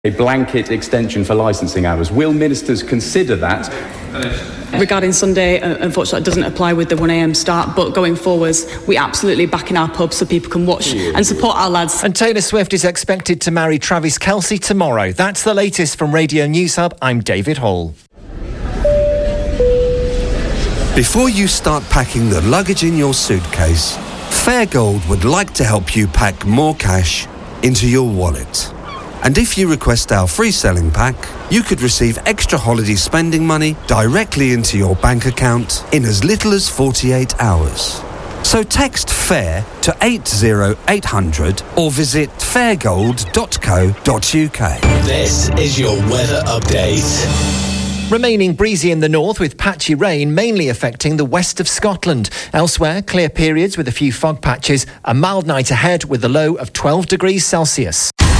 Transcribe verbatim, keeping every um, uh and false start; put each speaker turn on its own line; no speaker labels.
A blanket extension for licensing hours. Will ministers consider that?
Regarding Sunday, uh, unfortunately, it doesn't apply with the one a m start, but going forwards, we absolutely back in our pubs so people can watch and support our lads.
And Taylor Swift is expected to marry Travis Kelce tomorrow. That's the latest from Radio News Hub. I'm David Hall.
Before you start packing the luggage in your suitcase, Fairgold would like to help you pack more cash into your wallet. And if you request our free selling pack, you could receive extra holiday spending money directly into your bank account in as little as forty-eight hours. So text FAIR to eight zero eight hundred or visit fairgold dot co dot uk.
This is your weather update.
Remaining breezy in the north with patchy rain mainly affecting the west of Scotland. Elsewhere, clear periods with a few fog patches. A mild night ahead with a low of twelve degrees Celsius.